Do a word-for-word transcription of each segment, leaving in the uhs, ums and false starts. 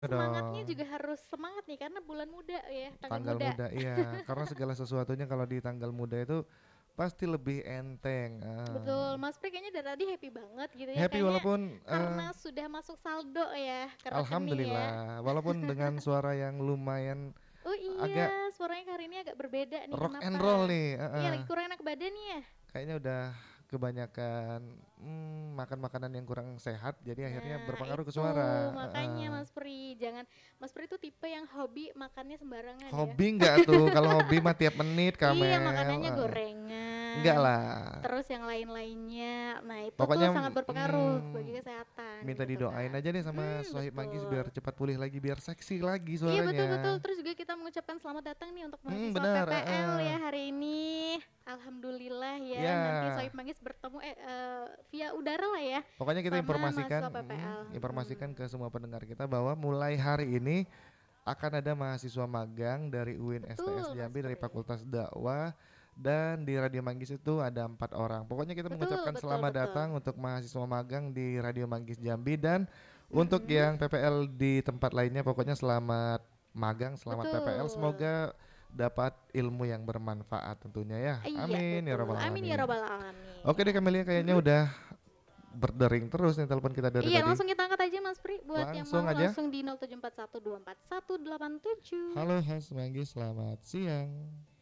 Ya Semangatnya dong. juga harus semangat nih karena bulan muda ya, tanggal Tanggal muda. muda, iya. Karena segala sesuatunya kalau di tanggal muda itu pasti lebih enteng. Betul, Ah. Mas Pri kayaknya dari tadi happy banget gitu ya. Happy Kayaknya walaupun eh, karena sudah masuk saldo ya ke rekening ya. alhamdulillah, walaupun dengan suara yang lumayan Oh agak iya, suaranya hari ini agak berbeda nih. rock and roll Kenapa? nih. eh, Iya, eh. lagi kurang enak badan nih ya. Kayaknya udah kebanyakan hmm, makan makanan yang kurang sehat, jadi akhirnya Nah, berpengaruh ke itu suara. Eh, makanya eh. Mas Pri, jangan Mas Pri itu tipe yang hobi makannya sembarangan ya. Hobi nggak tuh? Kalau hobi mah tiap menit, Iya, Kamel. makanannya Eh, eh. Enggak gorengan, lah. terus yang lain-lainnya. Nah, itu tuh Pokoknya sangat berpengaruh bagi hmm, kesehatan minta gitu didoain kan. aja deh sama Hmm, Sohib Manggis biar betul. cepat pulih lagi, biar seksi lagi Iya betul betul. suaranya. Terus juga kita mengucapkan selamat datang nih untuk Hmm, mahasiswa benar. eh, P P L eh. ya hari ini. Alhamdulillah ya, nanti Ya, Soib Manggis bertemu eh, eh, via udara lah ya pokoknya kita sama informasikan, mahasiswa mm, P P L. informasikan Mm-mm. ke semua pendengar kita bahwa mulai hari ini akan ada mahasiswa magang dari U I N S T S Betul Mas Jambi dari Pri. Fakultas Dakwah, dan di Radio Manggis itu ada empat orang. Pokoknya kita Betul mengucapkan betul selamat betul. datang untuk mahasiswa magang di Radio Manggis Jambi, dan untuk Mm-mm. yang P P L di tempat lainnya pokoknya selamat magang, selamat P P L. Betul. Semoga dapat ilmu yang bermanfaat tentunya ya. Iya Amin ya betul. rabbal Amin ya alamin. robbal Oke deh alamin. Camelia, kayaknya Mm-mm. udah berdering terus nih telepon kita dari Iya tadi. langsung kita angkat aja Mas Pri. Buat yang Langsung mau aja. langsung di nol tujuh empat satu dua empat satu delapan tujuh. Halo Has Manggis, selamat siang.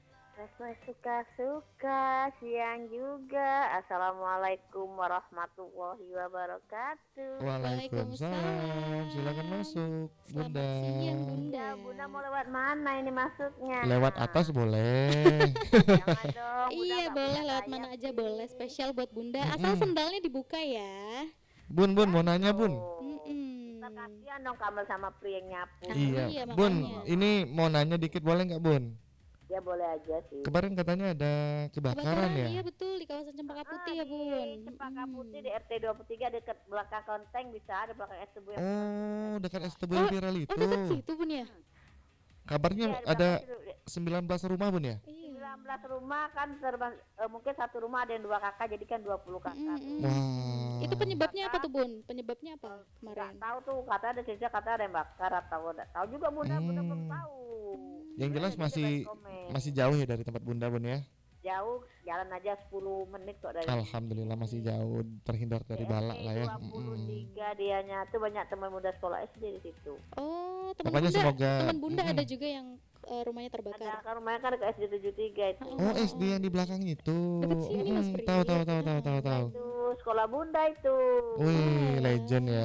Resma suka-suka, siang juga. Assalamualaikum warahmatullahi wabarakatuh. Waalaikumsalam, silakan Waalaikumsalam. masuk, Bunda. Selamat siang Bunda. Ya, Bunda mau lewat mana ini masuknya? Lewat atas boleh. Jangan dong, Bunda Iya nggak boleh punya lewat mana sayap aja boleh, nih. spesial buat Bunda. Asal Mm-mm. sendalnya dibuka ya. Bun, Bun, Ya mau nanya Bun. dong. Kita Mm-mm. kasihan dong Kamel sama Pri yang nyapu Nah nih. Iya, iya Bun, makanya. ini mau nanya dikit boleh nggak Bun? Ya boleh aja sih. Kemarin katanya ada kebakaran Kebakaran ya? iya betul di kawasan Cempaka Ah, Putih ya di Bun. Cempaka Putih di Mm-mm. R T dua puluh tiga dekat belakang Konteng, bisa ada belakang S T B yang pernah Oh, kita dekat bisa. S T B Oh, viral oh itu. dekat situ Bun ya? Hmm. Kabarnya Iya, di ada belakang situ. sembilan belas rumah Bun ya? Iya. sembilan belas rumah kan terbang, eh, mungkin satu rumah ada yang dua kakak jadi kan dua puluh kakak tuh. Mm-mm. Itu Wah. penyebabnya apa Kakak tuh Bun? Penyebabnya apa nggak kemarin? tahu tuh, kata ada cerita kata ada yang bakar atau nggak tahu juga, bunda bunda belum Hmm. tahu. Yang Bunda jelas jadi masih bad comment. masih jauh ya dari tempat Bunda Bun ya. Jauh, jalan aja sepuluh menit kok dari sini. Alhamdulillah masih jauh, terhindar Di dari balak R T lah ya. Mm-mm. dua puluh tiga dianya tuh banyak teman muda sekolah S D di situ. Oh, teman Pokoknya Bunda, semoga teman Bunda mm-mm. ada juga yang eh, rumahnya Ada terbakar. kan rumahnya kan ke S D tujuh puluh tiga itu. Oh, Oh, S D yang di belakang itu. dekat sini Mas Mm-mm. Pri. Tahu tahu tahu tahu tahu Heeh. tahu. Itu sekolah bunda itu. Wih, legend ya.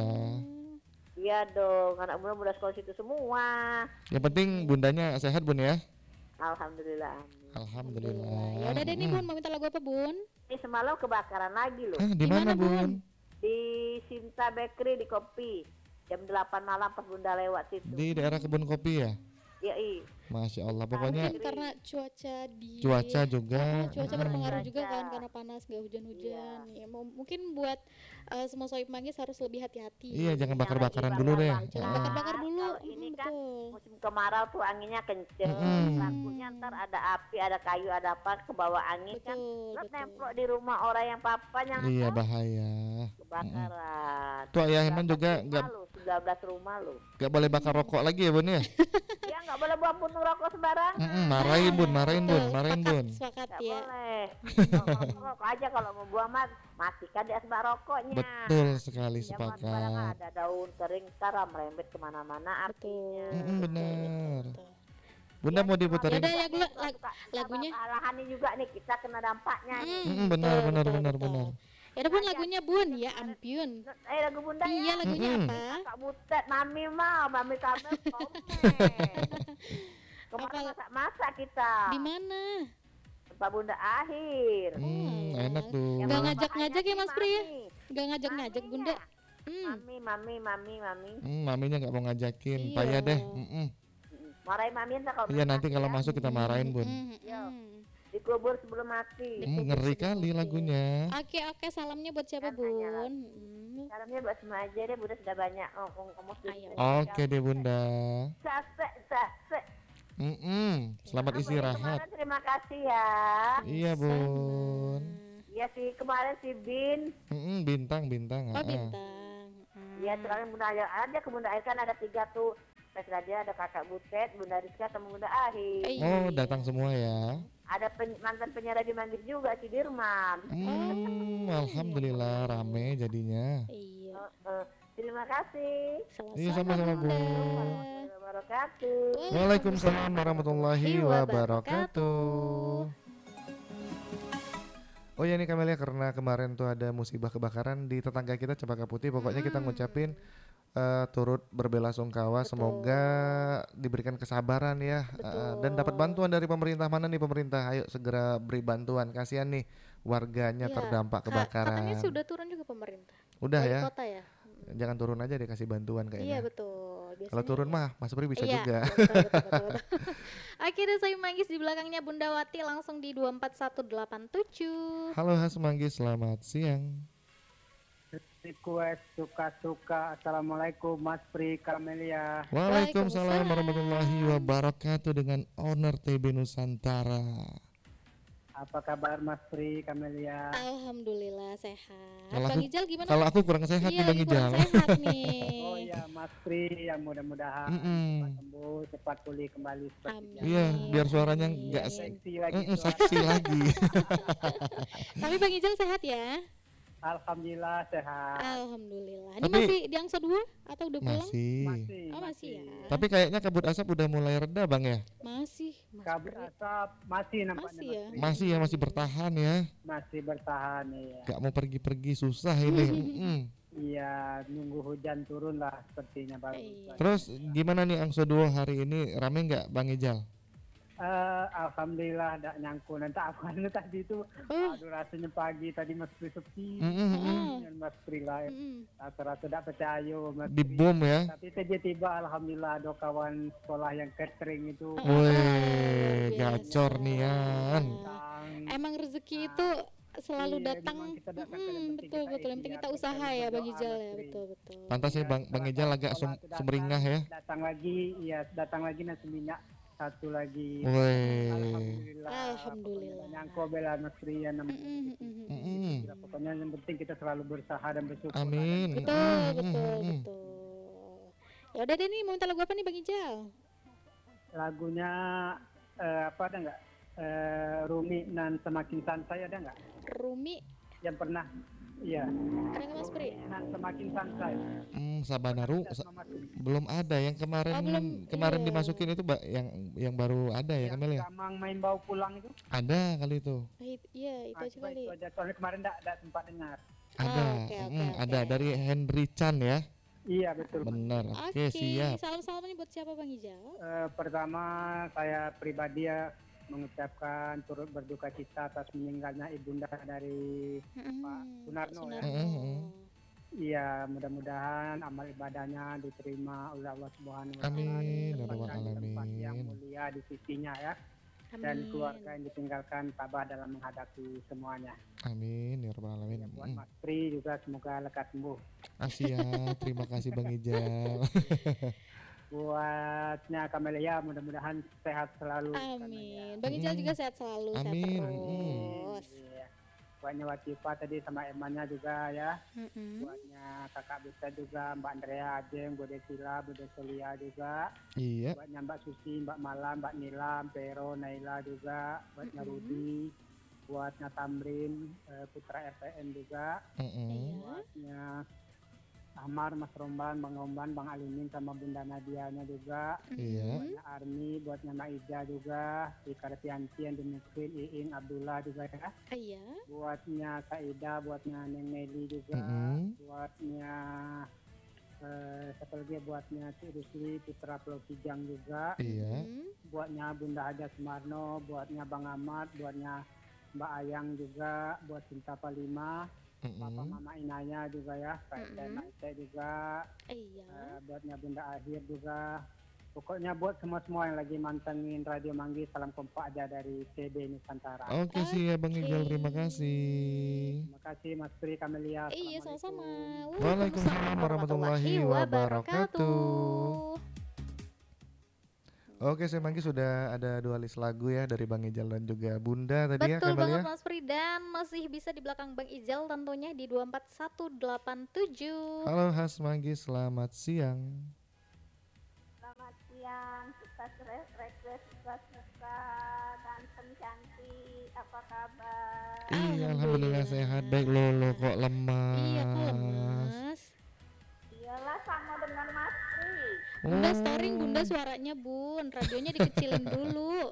Iya dong, anak bunda muda sekolah situ semua. Yang penting bundanya sehat Bun ya. Alhamdulillah. Amin. Alhamdulillah. Ya Alhamdulillah. udah deh nih Mm-mm. Bun, mau minta lagu apa Bun? Ini semalam kebakaran lagi loh. Ah, di Di mana mana, Bun? Bun? Di Sinta Bakery di Kopi. Jam delapan malam pas bunda lewat situ. Di daerah kebun kopi ya. Ya i. Masya Allah. Sinta Pokoknya Mungkin karena cuaca di cuaca juga. Heeh, cuaca Mm-mm. berpengaruh juga Cuaca. kan karena panas nggak hujan-hujan. Iya. Ya, mau- mungkin buat eh, semua sohib manggis harus lebih hati-hati. Iya, jangan Yang bakar-bakaran lagi dulu deh. bakar-bakar. Jangan Heeh. bakar-bakar dulu. Kalau ini Mm, kan betul. musim kemarau tuh anginnya kenceng. Mm-mm. Takutnya ntar ada api, ada kayu, ada apa ke bawah angin kan. Betul, Lo betul. nemplok di rumah orang yang papanya Iya, kan bahaya. Mm-mm. kebakaran. Tuh Ayah Heman sembilan belas juga rumah nggak lo, sembilan belas rumah lo. nggak boleh bakar rokok lagi ya Bun ya. Ya nggak boleh buang puntung rokok sembarangan. Mm-mm, marahin Bun, marahin Bun, Betul, marahin sepakat, Bun. sepakat Nggak ya. boleh. Rokok rokok aja kalau mau buang mas, matikan di asbak rokoknya. Betul sekali, Jangan sembarangan, sepakat. ada daun kering ntar merembet kemana-mana apinya. Betul. Mm-mm, betul, benar. betul, betul. Bunda Ya, mau sama diputarin. Yaudah, juga lagu- nih, lag- suka- suka lagunya. lahan ini juga nih kita kena dampaknya nih. Mm, Mm-mm, benar, betul, benar, betul, benar, betul. benar. Ya udah Bun, Aja, lagunya Bun, yang ya kemarin- ampun. Eh lagu bunda Iya, ya. lagunya Mm-mm. apa? Kak Butet, mami mau, mami kamu komen. Kemarin Apa- masak-masak kita. Di mana? Tempat bunda akhir. Hmm, alah. enak tuh. Nggak Yang ngajak-ngajak ya, bapaknya Mas si Pri ya? Mami. Gak ngajak-ngajak Maminya. Bunda. Hmm. Mami, mami, mami, mami. Hmm, maminya nggak mau ngajakin, Iya. payah deh. Mm-mm. Marahin mami ntar kalau Iya belum nanti mati kalau ya. masuk kita marahin Bun. Mm, Yo. mm. Dikubur sebelum mati. Hmm, ngeri kali lagunya. Oke oke, salamnya buat siapa Kan hanya Bun? Mm. Salamnya buat semua aja deh, bunda sudah banyak ngomong ngomong Ayo. Oke deh Bunda. Sase, sase. Mm-mm. Selamat Apa ya, istirahat. kemarin terima kasih ya. Iya Bun. Ya si kemarin si Bin Mm-mm, bintang bintang. Oh ah, ah. bintang. Mm. Iya, sekarang Bunda Air ada ke Bunda Air kan ada tiga tuh. Saya dia ada Kakak Butet, Bunda Rizka, sama Bunda Ahi. Oh, Iya. datang semua ya. Ada pen- mantan penyiar Radio Manggis juga, si Dirman. Hmm, alhamdulillah rame jadinya. Iya. Eh, eh, terima kasih. Iya, Sama-sama sama-sama, Bu. Bunda. Warahmatullahi wabarakatuh. Waalaikumsalam warahmatullahi wabarakatuh. Oh ya nih Kamelia, karena kemarin tuh ada musibah kebakaran di tetangga kita Cempaka Putih. Pokoknya kita Mm-mm. ngucapin eh, turut berbelasungkawa. Betul. Semoga diberikan kesabaran ya, eh, dan dapat Betul. bantuan dari pemerintah. Mana nih pemerintah? Ayo segera beri bantuan. Kasihan nih warganya Iya, terdampak Ka- kebakaran. katanya sudah turun juga pemerintah. Udah Wali ya, kota ya. Mm. jangan turun aja deh, kasih bantuan Iya kayaknya. betul. Kalau Biasanya turun iya. mah Mas Pri bisa Iya, juga. betul, betul, betul, betul. Akhirnya saya manggis di belakangnya Bunda Wati langsung di dua empat satu delapan tujuh. Halo Has Manggis, selamat siang. Request suka-suka. Assalamualaikum Mas Pri Kamelia. Waalaikumsalam Waalaikumsalam. warahmatullahi wabarakatuh dengan owner T B Nusantara. Apa kabar Mas Pri Kamelia? Alhamdulillah sehat. Kalau Bang aku- Ijal gimana? Kalau aku kurang sehat Iya, nih Bang lagi kurang Ijal. sehat nih. Oh ya Mas Pri, ya mudah-mudahan Mm-mm. cepat sembuh, cepat pulih kembali seperti Amin. biasa. Iya, biar suaranya Amin. nggak se- Seksi lagi Mm-mm, suara. seksi lagi. Tapi Bang Ijal sehat ya? Alhamdulillah sehat. Alhamdulillah. Ini Tapi- masih di Angsa dua atau udah pulang? Masih. Masih, Oh, masih ya. Tapi kayaknya kabut asap udah mulai reda Bang ya. Masih. Mas Kabut Pri. asap masih nampaknya Masih Mas ya? Pri. Masih ya, masih bertahan ya. Masih bertahan ya. Gak mau pergi-pergi susah ini. Mm-mm. Iya, nunggu hujan turun lah sepertinya baru. Iya. Terus gimana nih Angso Duo hari ini, rame nggak Bang Ijal? Eh, Alhamdulillah ada nyangkut. Nanti awalnya tadi itu Oh. aduh rasanya pagi tadi Mas Pri sepi. Mm-mm. Dan Mas Pri lah Mm-mm. rasa-rasa tidak percaya Mas Di Pri. bom ya. Tapi tiba-tiba alhamdulillah ada kawan sekolah yang catering itu Oh, Wih, luar gacor biasa. nian. datang. Emang rezeki itu selalu Iya, datang. memang kita datang, Mm-mm, yang penting betul kita betul. Yang penting kita ikhtiar, usaha kita ya Bang berdoa, Ijal Mas ya. Pri. Betul betul. Pantas ya Ya, Bang Bang setelah Ijal agak sekolah sum- itu datang, sumringah ya. Datang lagi, iya datang lagi nasi minyak satu lagi. Wih. Alhamdulillah. Alhamdulillah. Pokoknya nyangko bela Mas Pri ya namanya. Mm-mm, mm-mm, mm-mm. Mm-mm. Ya, pokoknya yang penting kita selalu berusaha dan bersyukur. Amin. Betul Mm-mm, betul mm-mm. betul. Ya udah deh nih, mau minta lagu apa nih Bang Ijal? Lagunya eh, apa ada nggak? Eh, Rumi dan Semakin Santai ada nggak? Rumi, Yang pernah, iya. ada nggak Mas Pri? Dan Semakin Santai. Hmm, Sabanaru Ada sa- sama Mas Pri. belum ada yang kemarin Oh, belum, kemarin iya. dimasukin itu Mbak, yang yang baru ada ya Yang Kamel ya? Gamang main bau pulang itu. Ada kali itu. Ah, it- iya itu Ah, aja coba kali. itu aja. Soalnya kemarin enggak sempat dengar. Ada. oke, oke, Mm, oke. ada dari Henry Chan ya. Iya betul. Benar. Oke, Oke, siap. salam-salam nih buat siapa Bang Ijal? Eh, pertama saya pribadi ya mengucapkan turut berduka cita atas meninggalnya ibunda dari Mm-mm, Sunarno ya. Mm-mm. Iya, mudah-mudahan amal ibadahnya diterima oleh Allah Subhanahu wa taala. Amin, ya rabbal Ditempatkan di tempat yang alamin. mulia di sisinya ya. Dan Amin. keluarga yang ditinggalkan tabah dalam menghadapi semuanya. Amin ya rabbal alamin. Ya, buat Mm. Mas Pri juga semoga lekas sembuh. Asia, terima kasih Bang Ijal. Buatnya Kamelia mudah-mudahan sehat selalu. Amin. Bang Ijal Mm. juga sehat selalu, Amin. sehat Mm. terus. Iya. Buatnya Watifa tadi sama emannya juga ya. Mm-mm. Buatnya kakak Bisa juga, Mbak Andrea Ajeng, Bude Sila, Bude Solia juga. Iya. Buatnya Mbak Susi, Mbak Malam, Mbak Nilam, Pero, Naila juga. Buatnya Mm-mm. Rudi, buatnya Tamrin, eh, Putra F P N juga. Mm-mm. Iya. Buatnya Ahmar, Mas Romban, Bang Romban, Bang Alimin sama Bunda Nadianya juga. Iya. Buatnya Armi, buatnya Mbak Ida juga. Ika Retianti, yang Dimukin, Iing, Abdullah juga ya. Ah, iya. Buatnya Saida, buatnya Neng Meli juga. Mm-mm. Buatnya eh, siapa lagi ya? Buatnya Cik Rusli, Putra Pulau Kijang juga. Iya. Mm. Buatnya Bunda Haja Sumarno, buatnya Bang Ahmad, buatnya Mbak Ayang juga, buat Cinta Palima, Papa Mm-mm. Mama Inaya juga ya, Kak Mm-mm. Dana Ite juga, Iya. eh, buatnya Bunda Akhir juga. Pokoknya buat semua-semua yang lagi mantengin Radio Manggis, salam kompak aja dari T B Nusantara. Oke sih ya Bang Ijal, Oke. terima kasih. Terima kasih Mas Pri Kamelia. Iya, sama-sama. Assalamualaikum. Waalaikumsalam warahmatullahi wabarakatuh. Oke, saya Manggis sudah ada dua list lagu ya dari Bang Ijal dan juga Bunda tadi ya Betul banget Kamelia. Mas Pri, dan masih bisa di belakang Bang Ijal tentunya di dua empat satu delapan tujuh. Halo Has Manggis, selamat siang. Selamat siang, sukses re- request suka-suka, ganteng cantik, apa kabar? Iya, alhamdulillah Alhamdulillah. sehat. Baik Lolo kok lemas. Iya kok lemes. Iyalah sama dengan Mas Pri. Bunda Oh. storing Bunda suaranya Bun, radionya dikecilin dulu.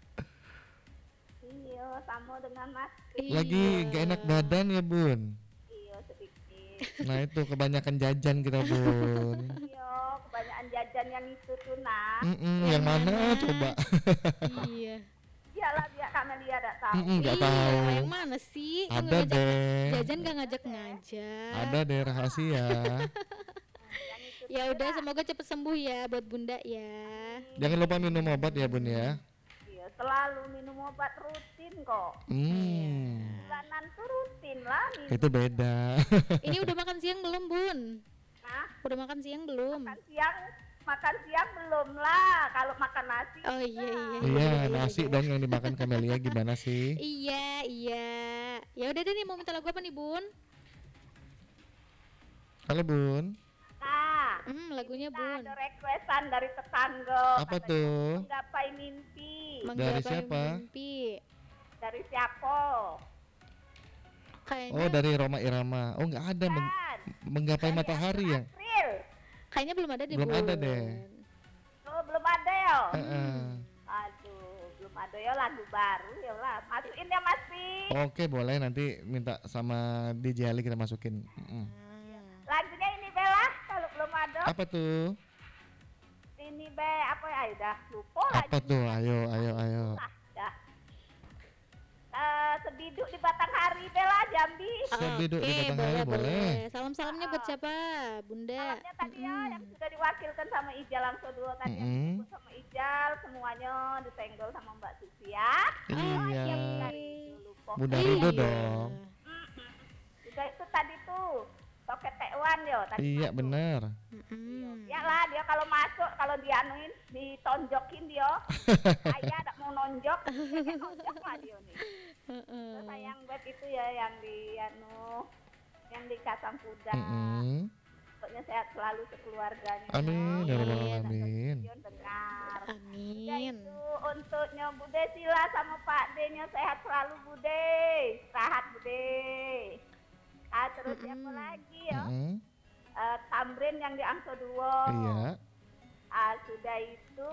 Iya, sama dengan Mas Pri. Lagi Iya. gak enak badan ya Bun. Iya, sedikit. Nah itu kebanyakan jajan kita Bun. Iya, kebanyakan jajan yang itu tuh nah. Mm-mm, yang mana coba? Iya. Iyalah biar Kamelia tidak tahu. Mm-mm, nggak Iya, tahu. yang mana sih? Yang Ada ngajak- deh. Jajan gak ngajak-ngajak. Ada deh rahasia. Yang itu Ya udah, semoga cepet sembuh ya buat Bunda ya. Jangan lupa minum obat ya Bun ya. iya, selalu minum obat rutin kok. Hmm, Bulanan tuh rutin lah minum. itu beda. Ini udah makan siang belum Bun? Nah, Udah makan siang belum? makan siang makan siang belum lah. Kalau makan nasi Oh iya iya. Iya, nasi dong yang dimakan Kamelia gimana sih? Iya iya. Ya udah deh nih, mau minta lagu apa nih Bun? Halo Bun, nah, Hmm, lagunya kita Bun. ada requestan dari tetangga. apa katanya tuh? menggapai mimpi. Menggapai siapa? Mimpi. Dari siapa? Kayaknya Oh dari Roma Irama. Oh nggak ada meng- Kan, menggapai matahari ya? April. kayaknya belum ada deh Belum Bun. ada deh. Oh, belum ada ya? Heeh. Aduh, belum ada ya lagu baru ya lah. Masukin ya Mas Pi. Oke boleh nanti minta sama D J Ali kita masukin. Mm-mm. Lagunya ini Bella, kalau belum ada. Apa tuh? Ini be apa ya? Ayo dah lupa lagi. Apa tuh? Ayo ayo ayo. Lah, dah. Eh, sebiduk di batang hari Bella Jambi. Sebiduk di Oke, Batang Hari boleh. Salam-salamnya buat siapa? Bunda. Salamnya tadi ya yang sudah diwakilkan sama Ijal langsung dua tadi yang Mm-mm. disebut sama Ijal, semuanya disenggol sama Mbak Susi ya. Iya. Yang tadi itu lupa. Bunda Iya. Rido dong. Mm-mm. Juga itu tadi tuh toket tekwan yo tadi. Iya masuk. benar. Mm-mm. Ya lah dia kalau masuk kalau dianuin ditonjokin dia. Saya tidak mau nonjok, dia nonjok lah dia nih. Heeh. Terus sayang banget itu ya yang di anu yang di Kacang Kuda. Mm-mm. Pokoknya sehat selalu sekeluarganya. Amin ya rabbal Amin. alamin. Yon dengar. Ya Amin. itu untuknya Bude Sila sama Pak D-nya sehat selalu Bude. Istirahat Bude. Ah terus siapa Mm-mm. lagi ya? Mm-mm. Eh, Tamrin yang di Angso dua. Iya. Ah sudah itu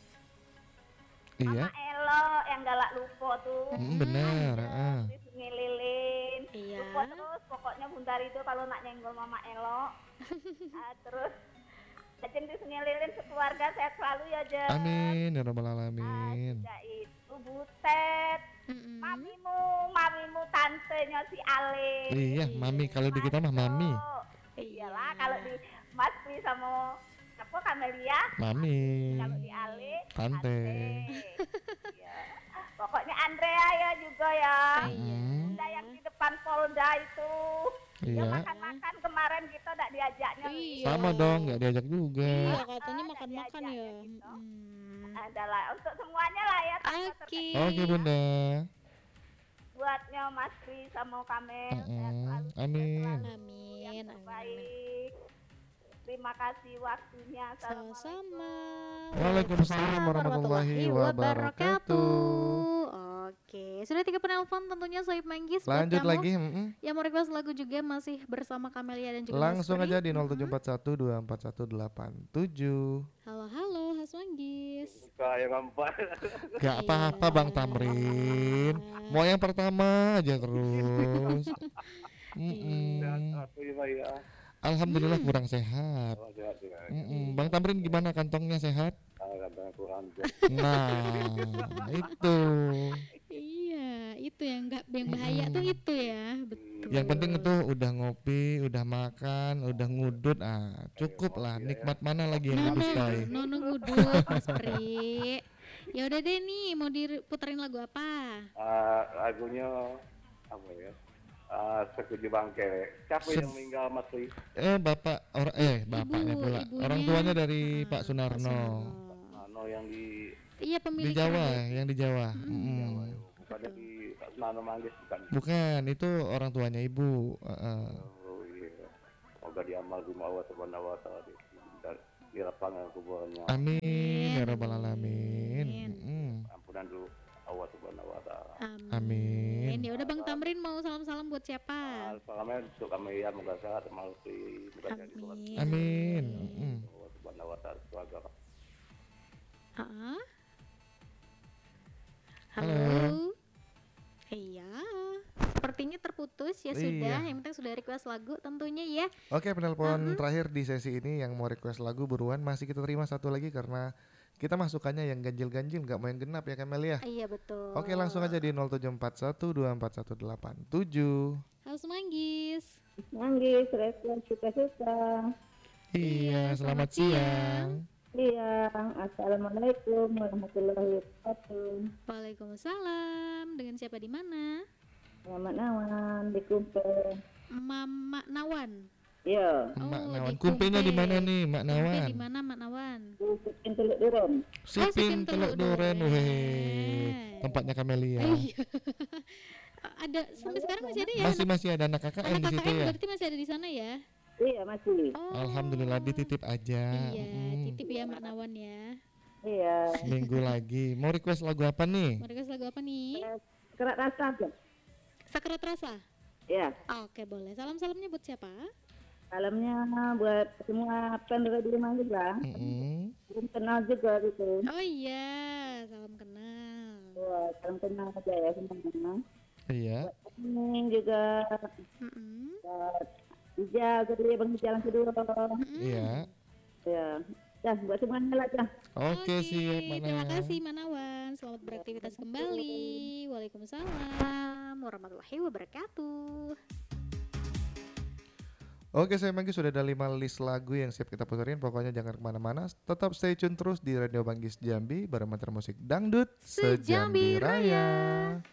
Iya. Mama Elo yang galak lupa tuh. Mm, benar. ah. Di Sungai Lilin. Iya. Lupa terus pokoknya Bunda itu kalau nak nyenggol Mama Elo. Ah, terus Ajeng di Sungai Lilin sekeluarga sehat selalu ya Jeng. Amin ya rabbal Ah, alamin. sudah itu Butet. Mm-mm. Mamimu, mamimu tantenya si Ale. Iya, mami kalau di kita mah mami. Iyalah kalau di Mas Pri sama apa Kamelia, Mami. kalau di Ale Tante. Iya. Pokoknya Andrea ya juga ya. Iya. Bunda yang di depan Polda itu. Ya Iya. makan-makan kemarin kita tidak diajaknya. Iya. Sama dong, nggak diajak juga. Iya, katanya Ah, makan-makan diajak ya. ya gitu. Mm. Adalah untuk semuanya lah ya. tante Oke. Oke Bunda. Buatnya Mas Pri sama Kamel sehat Mm-mm. selalu, sukses Amin. selalu, Amin, yang amin, terbaik. Terima kasih waktunya. Sama-sama. Waalaikumsalam warahmatullahi wabarakatuh. Oke, sudah tiga penelpon tentunya Soib Manggis. buat Lanjut kamu lagi. mm-mm. yang mau request lagu juga masih bersama Kamelia dan juga Langsung Mas Pri. aja di nol tujuh empat satu dua empat satu delapan tujuh. Halo halo Has Manggis. Kayak ngampar. Gak apa-apa Bang Tamrin. Mau yang pertama aja terus. Mm-mm. Aku juga ya. Alhamdulillah kurang sehat. Oh, sehat juga. Mm-mm. Bang Tamrin gimana kantongnya sehat? Ah, kadang kurang. Nah, itu. Iya, itu yang enggak yang bahaya tuh itu ya. Betul. Yang penting itu udah ngopi, udah makan, udah ngudut. Ah, cukup lah. Nikmat mana lagi yang Nono, didustai? Nono ngudut Mas Pri. Ya udah deh nih, mau diputerin lagu apa? Ah, lagunya apa ya? Ah, Setuju Bangke. Siapa Se- yang meninggal Mas Ri? Eh, bapak orang eh bapaknya Ibu, pula. ibunya. Orang tuanya dari Ah, Pak Sunarno. Mano Oh yang di Iya Di pemilik Jawa, radio. yang di Jawa. Mm-mm. Mm-mm. Jawa ya. Bukannya di Nano Manggis bukan. Bukan, itu orang tuanya ibu. Heeh. Oh iya. Semoga diamal bima Allah subhanahu wa ta'ala di, di lapangan kuburannya. Amin ya rabbal Amin. alamin. Mm-mm. Ampunan dulu Allah subhanahu wa ta'ala. Amin. Ya udah Bang Tamrin mau salam-salam buat siapa? Salamnya untuk kami ya moga sehat melalui moga jadi Tuhan. Amin. Amin. Mm-mm. Allah subhanahu wa ta'ala semoga. Ah. Halo. Halo. Iya. Sepertinya terputus ya sudah. Iya. Yang penting sudah request lagu tentunya ya. Oke, penelpon terakhir di sesi ini yang mau request lagu buruan masih kita terima satu lagi karena kita masukannya yang ganjil-ganjil nggak mau yang genap ya Kamelia. Iya betul. Oke, langsung aja di nol tujuh empat satu dua empat satu delapan tujuh. Halo Semanggis. Manggis, respon suka-suka. Iya, selamat selamat siang. Iya, assalamualaikum warahmatullahi wabarakatuh. Waalaikumsalam. Dengan siapa di mana? Selamat Nawan di Kumpul. Mama Nawan. Iya, Mak Oh, Nawan. di Kumpenya di Kumpe. mana nih, Mak Kumpe Nawan? di mana Mak Nawan? Kumpul Teluk Duren. Sipin Sipin Teluk Teluk Duren. Duren. Weh, tempatnya Kamelia. Iya. Ada sampai sekarang masih ada ya? Masih masih ada anak K K N Anak di situ K K N ya. berarti masih ada di sana ya? Iya, masih. Oh. Alhamdulillah dititip aja. Iya, Mm. titip ya Mak Nawan ya. Iya. Seminggu lagi. Mau request lagu apa nih? Mau request lagu apa nih? Kerak rasa tuh. Sakrat Rasa. Iya. Oke, boleh. Salam-salamnya buat siapa? Salamnya buat semua penduduk di Manggis lah. Mm-mm. Belum kenal juga gitu. Oh iya, salam kenal. Wah, salam kenal aja ya semuanya. Iya. Ini juga Mm-mm. buat Ijal, jadi Bang Jalan kedua. Mm-mm. Iya. Ya. Dah, buat semuanya lah dah. Oke, siap Mak terima Nawan. kasih Manawan. Selamat beraktivitas kembali. Waalaikumsalam warahmatullahi wabarakatuh. Oke, saya Manggis sudah ada lima list lagu yang siap kita puterin. Pokoknya jangan kemana-mana. Tetap stay tune terus di Radio Manggis Jambi bareng Matra Musik Dangdut Sejambi Sejambi Raya.